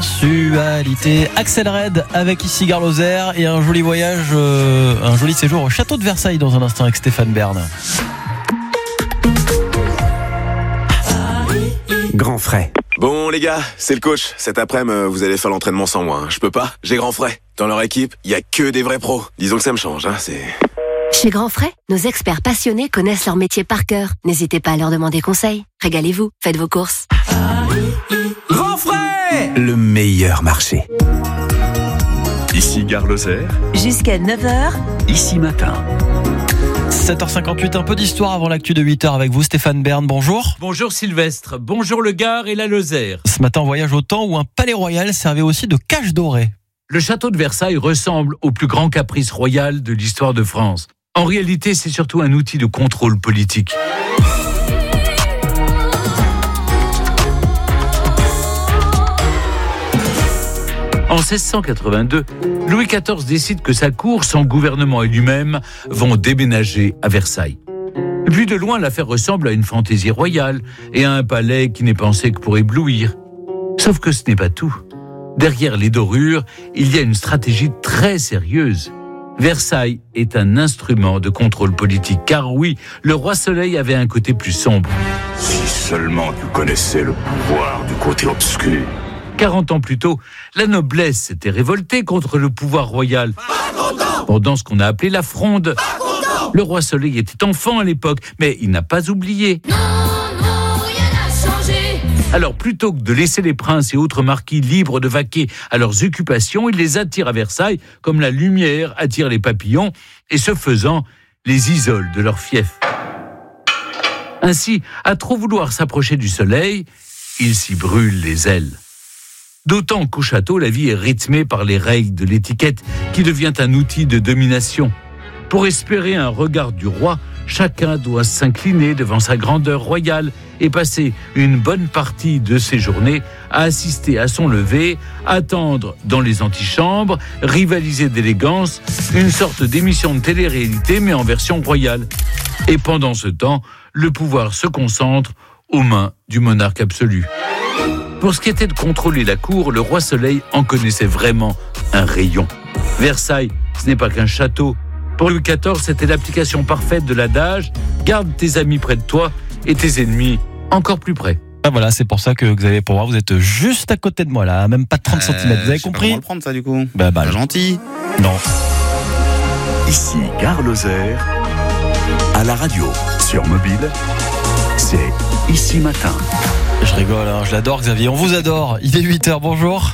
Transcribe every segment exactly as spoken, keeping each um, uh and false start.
sensualité. Axel Red avec ici Gare Lozère et un joli voyage, euh, un joli séjour au château de Versailles dans un instant avec Stéphane Bern. Grand frais. Bon les gars, c'est le coach. Cet après-midi, vous allez faire l'entraînement sans moi. Hein. Je peux pas, j'ai Grand Frais. Dans leur équipe, il y a que des vrais pros. Disons que ça me change, hein, c'est... Chez Grand Frais, nos experts passionnés connaissent leur métier par cœur. N'hésitez pas à leur demander conseil. Régalez-vous, faites vos courses. Grand frais, le meilleur marché. Ici Gare Lozère. Jusqu'à neuf heures. Ici matin. sept heures cinquante-huit, un peu d'histoire avant l'actu de huit heures avec vous Stéphane Bern, bonjour. Bonjour Sylvestre, bonjour le Gard et la Lozère. Ce matin on voyage au temps où un palais royal servait aussi de cage dorée. Le château de Versailles ressemble au plus grand caprice royal de l'histoire de France. En réalité, c'est surtout un outil de contrôle politique. En seize cent quatre-vingt-deux, Louis quatorze décide que sa cour, son gouvernement et lui-même vont déménager à Versailles. Vu de loin, l'affaire ressemble à une fantaisie royale et à un palais qui n'est pensé que pour éblouir. Sauf que ce n'est pas tout. Derrière les dorures, il y a une stratégie très sérieuse. Versailles est un instrument de contrôle politique, car oui, le roi Soleil avait un côté plus sombre. Si seulement tu connaissais le pouvoir du côté obscur. quarante ans plus tôt, la noblesse s'était révoltée contre le pouvoir royal. Pendant ce qu'on a appelé la Fronde. Le roi Soleil était enfant à l'époque, mais il n'a pas oublié. Non, non, rien n'a changé. Alors plutôt que de laisser les princes et autres marquis libres de vaquer à leurs occupations, il les attire à Versailles comme la lumière attire les papillons et ce faisant, les isole de leur fief. Ainsi, à trop vouloir s'approcher du soleil, il s'y brûle les ailes. D'autant qu'au château, la vie est rythmée par les règles de l'étiquette qui devient un outil de domination. Pour espérer un regard du roi, chacun doit s'incliner devant sa grandeur royale et passer une bonne partie de ses journées à assister à son lever, attendre dans les antichambres, rivaliser d'élégance, une sorte d'émission de télé-réalité mais en version royale. Et pendant ce temps, le pouvoir se concentre aux mains du monarque absolu. Pour ce qui était de contrôler la cour, le roi Soleil en connaissait vraiment un rayon. Versailles, ce n'est pas qu'un château. Pour Louis quatorze, c'était l'application parfaite de l'adage « Garde tes amis près de toi et tes ennemis encore plus près ». Ah voilà, c'est pour ça que vous avez pour moi, vous êtes juste à côté de moi là, même pas de trente centimètres, vous avez compris ? On va le prendre ça du coup. Bah bah, pas gentil. Non. Ici Gare Lozère. À la radio, sur mobile, c'est Ici matin. Je rigole, hein, je l'adore Xavier, on vous adore. Il est huit heures, bonjour.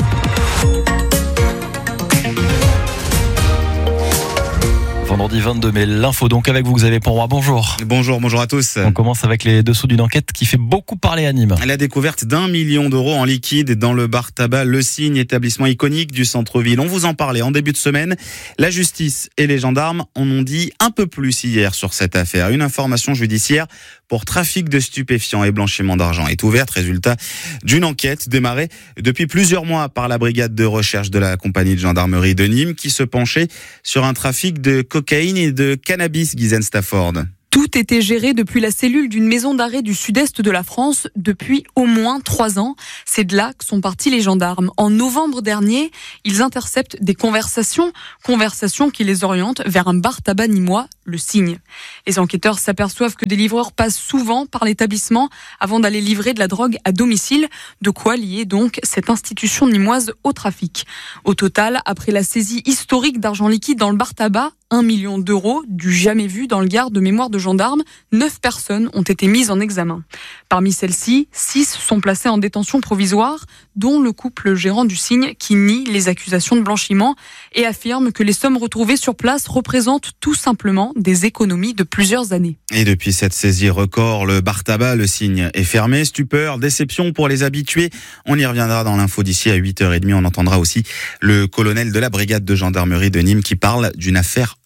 Vendredi vingt-deux mai, l'info donc avec vous Xavier Ponroy, bonjour. Bonjour, bonjour à tous. On commence avec les dessous d'une enquête qui fait beaucoup parler à Nîmes. La découverte d'un million d'euros en liquide dans le bar tabac Le Cygne, établissement iconique du centre-ville. On vous en parlait en début de semaine. La justice et les gendarmes en ont dit un peu plus hier sur cette affaire. Une information judiciaire pour trafic de stupéfiants et blanchiment d'argent est ouverte, résultat d'une enquête démarrée depuis plusieurs mois par la brigade de recherche de la compagnie de gendarmerie de Nîmes qui se penchait sur un trafic de cocaïne et de cannabis, Ghislaine Stafford. Tout était géré depuis la cellule d'une maison d'arrêt du sud-est de la France depuis au moins trois ans. C'est de là que sont partis les gendarmes. En novembre dernier, ils interceptent des conversations, conversations qui les orientent vers un bar tabac nîmois, Le Cygne. Les enquêteurs s'aperçoivent que des livreurs passent souvent par l'établissement avant d'aller livrer de la drogue à domicile, de quoi lier donc cette institution nîmoise au trafic. Au total, après la saisie historique d'argent liquide dans le bar tabac, un million d'euros, du jamais vu dans le Gard de mémoire de gendarmes, neuf personnes ont été mises en examen. Parmi celles-ci, six sont placées en détention provisoire, dont le couple gérant du Cygne qui nie les accusations de blanchiment et affirme que les sommes retrouvées sur place représentent tout simplement des économies de plusieurs années. Et depuis cette saisie record, le bar tabac Le Cygne est fermé. Stupeur, déception pour les habitués. On y reviendra dans l'info d'ici à huit heures trente. On entendra aussi le colonel de la brigade de gendarmerie de Nîmes qui parle d'une affaire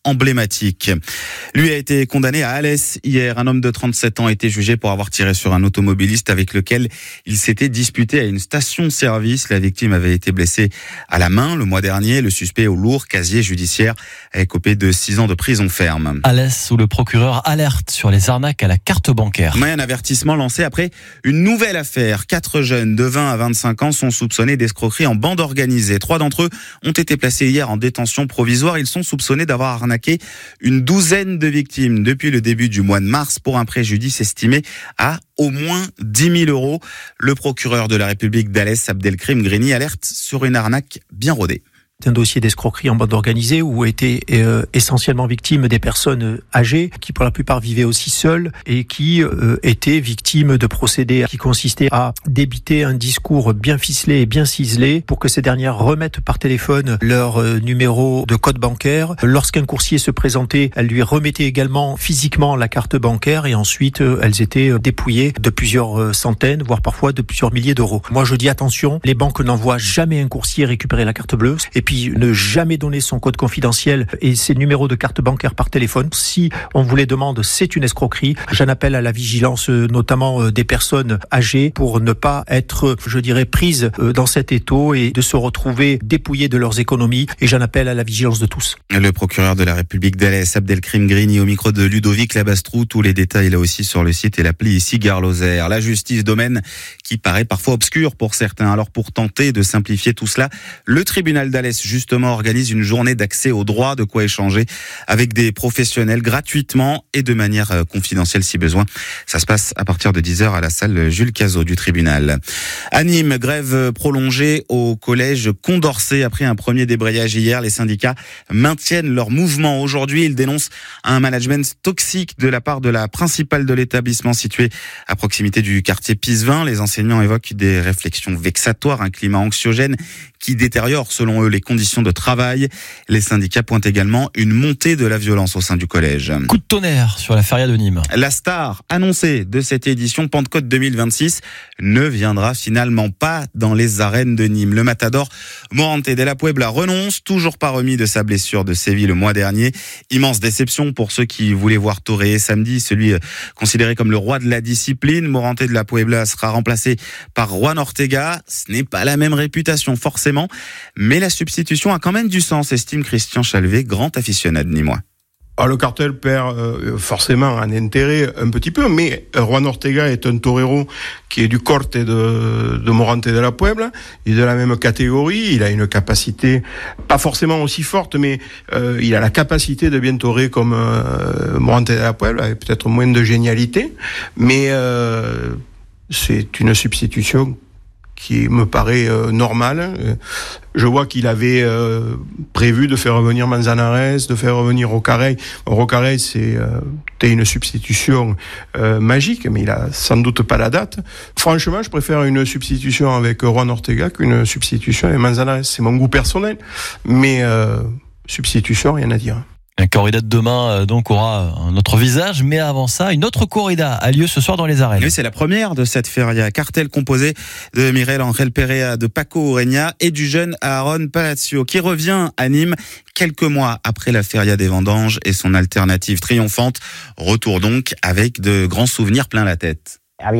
emblématique. Lui a été condamné à Alès hier. Un homme de trente-sept ans a été jugé pour avoir tiré sur un automobiliste avec lequel il s'était disputé à une station-service. La victime avait été blessée à la main le mois dernier. Le suspect au lourd casier judiciaire a écopé de six ans de prison ferme. Alès, où le procureur alerte sur les arnaques à la carte bancaire. Mais un avertissement lancé après une nouvelle affaire. Quatre jeunes de vingt à vingt-cinq ans sont soupçonnés d'escroquerie en bande organisée. Trois d'entre eux ont été placés hier en détention provisoire. Ils sont soupçonnés d'avoir arnaqué une douzaine de victimes depuis le début du mois de mars pour un préjudice estimé à au moins dix mille euros. Le procureur de la République d'Alès, Abdelkrim Greni, alerte sur une arnaque bien rodée. C'est un dossier d'escroquerie en bande organisée où étaient euh, essentiellement victimes des personnes âgées qui pour la plupart vivaient aussi seules et qui euh, étaient victimes de procédés qui consistaient à débiter un discours bien ficelé et bien ciselé pour que ces dernières remettent par téléphone leur euh, numéro de code bancaire. Lorsqu'un coursier se présentait, elles lui remettaient également physiquement la carte bancaire et ensuite euh, elles étaient dépouillées de plusieurs euh, centaines, voire parfois de plusieurs milliers d'euros. Moi je dis attention, les banques n'envoient jamais un coursier récupérer la carte bleue. Et puis ne jamais donner son code confidentiel et ses numéros de carte bancaire par téléphone. Si on vous les demande, c'est une escroquerie. J'en appelle à la vigilance, notamment des personnes âgées, pour ne pas être, je dirais, prises dans cet étau et de se retrouver dépouillées de leurs économies. Et j'en appelle à la vigilance de tous. Le procureur de la République d'Alès, Abdelkrim Greni, au micro de Ludovic Labastrou. Tous les détails là aussi sur le site et l'appli ici Gare Lozère. La justice, domaine qui paraît parfois obscur pour certains. Alors pour tenter de simplifier tout cela, le tribunal d'Alès justement organise une journée d'accès au droit, de quoi échanger avec des professionnels gratuitement et de manière confidentielle si besoin. Ça se passe à partir de dix heures à la salle Jules Cazot du tribunal. À Nîmes, grève prolongée au collège Condorcet après un premier débrayage hier. Les syndicats maintiennent leur mouvement. Aujourd'hui, ils dénoncent un management toxique de la part de la principale de l'établissement situé à proximité du quartier Pisevin. Les enseignants évoquent des réflexions vexatoires, un climat anxiogène qui détériore selon eux les conditions de travail. Les syndicats pointent également une montée de la violence au sein du collège. Coup de tonnerre sur la feria de Nîmes. La star annoncée de cette édition Pentecôte deux mille vingt-six ne viendra finalement pas dans les arènes de Nîmes. Le matador Morante de la Puebla renonce, toujours pas remis de sa blessure de Séville le mois dernier. Immense déception pour ceux qui voulaient voir toréer samedi, celui considéré comme le roi de la discipline. Morante de la Puebla sera remplacé par Juan Ortega. Ce n'est pas la même réputation forcément, mais la substitution a quand même du sens, estime Christian Chalvet, grand aficionado nîmois. Ah, le cartel perd euh, forcément un intérêt un petit peu, mais Juan Ortega est un torero qui est du corte de, de Morante de la Puebla, il est de la même catégorie, il a une capacité pas forcément aussi forte, mais euh, il a la capacité de bien torer comme euh, Morante de la Puebla, avec peut-être moins de génialité, mais euh, c'est une substitution qui me paraît euh, normal. Je vois qu'il avait euh, prévu de faire revenir Manzanares, de faire revenir Rocarey. Rocarey, c'est euh, une substitution euh, magique, mais il a sans doute pas la date. Franchement, je préfère une substitution avec Juan Ortega qu'une substitution avec Manzanares. C'est mon goût personnel, mais euh, substitution, rien à dire. Un corrida de demain donc aura un autre visage, mais avant ça, une autre corrida a lieu ce soir dans les arènes. Oui, c'est la première de cette feria. Cartel composé de Miguel Angel Perea, de Paco Ureña et du jeune Aaron Palacio, qui revient à Nîmes quelques mois après la feria des vendanges et son alternative triomphante. Retour donc avec de grands souvenirs plein la tête.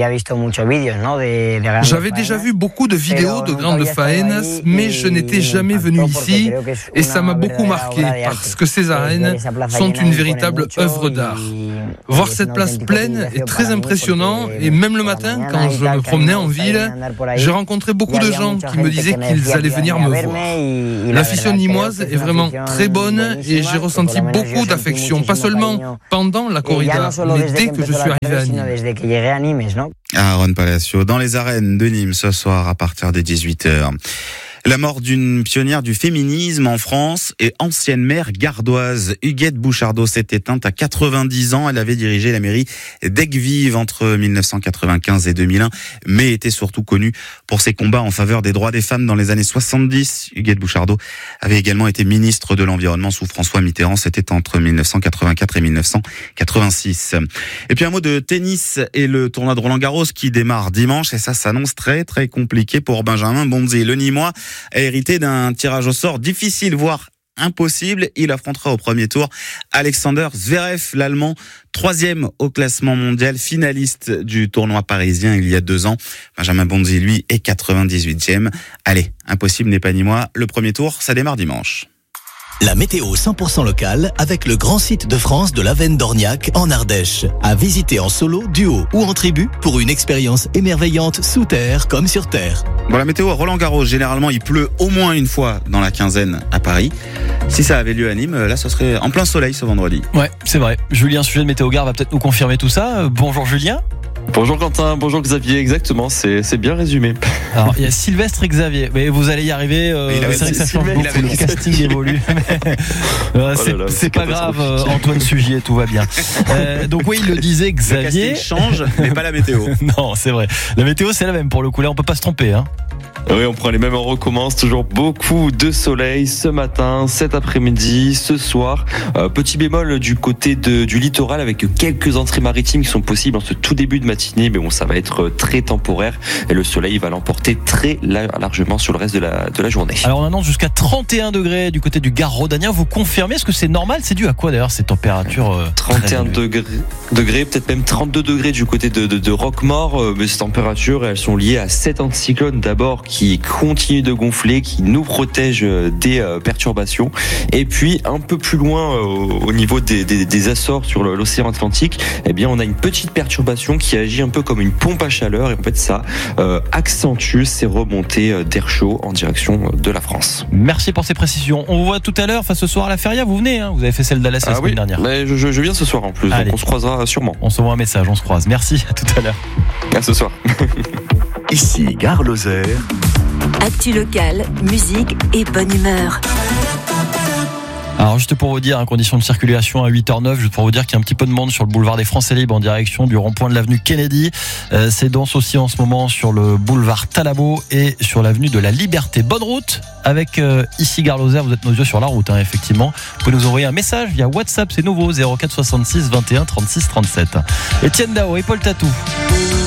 J'avais déjà vu beaucoup de vidéos de grandes faenas, mais je n'étais jamais venu ici et ça m'a beaucoup marqué parce que ces arènes sont une véritable œuvre d'art. Voir cette place pleine est très impressionnant et même le matin, quand je me promenais en ville, j'ai rencontré beaucoup de gens qui me disaient qu'ils allaient venir me voir. L'affection nimoise est vraiment très bonne et j'ai ressenti beaucoup d'affection, pas seulement pendant la corrida, mais dès que je suis arrivé à Nîmes. Aaron Palacio dans les arènes de Nîmes ce soir à partir des dix-huit heures. La mort d'une pionnière du féminisme en France et ancienne maire gardoise. Huguette Bouchardot s'est éteinte à quatre-vingt-dix ans. Elle avait dirigé la mairie d'Aigues-Vives entre mille neuf cent quatre-vingt-quinze et deux mille un, mais était surtout connue pour ses combats en faveur des droits des femmes dans les années soixante-dix. Huguette Bouchardot avait également été ministre de l'Environnement sous François Mitterrand. C'était entre mille neuf cent quatre-vingt-quatre et mille neuf cent quatre-vingt-six. Et puis un mot de tennis et le tournoi de Roland-Garros qui démarre dimanche. Et ça s'annonce très très compliqué pour Benjamin Bonzi. Le Nîmois a hérité d'un tirage au sort difficile, voire impossible. Il affrontera au premier tour Alexander Zverev, l'Allemand, troisième au classement mondial, finaliste du tournoi parisien il y a deux ans. Benjamin Bonzi, lui, est quatre-vingt-dix-huitième. Allez, impossible n'est pas ni moi. Le premier tour, ça démarre dimanche. La météo cent pour cent locale avec le grand site de France de l'Avenne d'Orniac en Ardèche. À visiter en solo, duo ou en tribu pour une expérience émerveillante sous terre comme sur terre. Bon, la météo à Roland-Garros, généralement il pleut au moins une fois dans la quinzaine à Paris. Si ça avait lieu à Nîmes, là ce serait en plein soleil ce vendredi. Ouais, c'est vrai. Julien, sujet de Météo-Gare, va peut-être nous confirmer tout ça. Euh, bonjour Julien. Bonjour Quentin, bonjour Xavier, exactement, c'est, c'est bien résumé. Alors, il y a Sylvestre et Xavier, mais vous allez y arriver, euh, c'est vrai que ça change beaucoup, le casting évolue. euh, c'est, oh là là, c'est, c'est pas grave, euh, Antoine Sugier, tout va bien. Euh, donc oui, il le disait, Xavier. Le casting change, mais pas la météo. Non, c'est vrai. La météo, c'est la même pour le coup, là, on peut pas se tromper, hein. Oui, on prend les mêmes, on recommence. Toujours beaucoup de soleil ce matin, cet après-midi, ce soir. Euh, petit bémol du côté de, du littoral avec quelques entrées maritimes qui sont possibles en ce tout début de matinée. Mais bon, ça va être très temporaire et le soleil va l'emporter très largement sur le reste de la, de la journée. Alors on annonce jusqu'à trente et un degrés du côté du Gard rhodanien. Vous confirmez, est-ce que c'est normal? C'est dû à quoi d'ailleurs ces températures euh, trente et un degrés, degrés, peut-être même trente-deux degrés du côté de, de, de Roquemort. Euh, mais ces températures, elles sont liées à sept anticyclones d'abord qui continue de gonfler, qui nous protège des euh, perturbations. Et puis un peu plus loin, euh, au niveau des, des, des Açores sur l'océan Atlantique, eh bien on a une petite perturbation qui agit un peu comme une pompe à chaleur. Et en fait ça euh, accentue ces remontées d'air chaud en direction de la France. Merci pour ces précisions. On vous voit tout à l'heure, enfin ce soir à la Feria, vous venez, hein, vous avez fait celle d'Alès la ah semaine oui, dernière. Mais je, je viens ce soir en plus, Allez. Donc on se croisera sûrement. On se voit un message, on se croise. Merci, à tout à l'heure. À ce soir. Ici Gare Lozère. Actu locale, musique et bonne humeur. Alors juste pour vous dire, hein, conditions de circulation à huit heures neuf, juste pour vous dire qu'il y a un petit peu de monde sur le boulevard des Français Libres en direction du rond-point de l'avenue Kennedy. Euh, c'est dense aussi en ce moment sur le boulevard Talabot et sur l'avenue de la Liberté. Bonne route avec euh, ici Gare Lozère, vous êtes nos yeux sur la route, hein, effectivement. Vous pouvez nous envoyer un message via WhatsApp, c'est nouveau, zéro quatre soixante-six vingt et un trente-six trente-sept. Etienne Dao et Paul Tatou.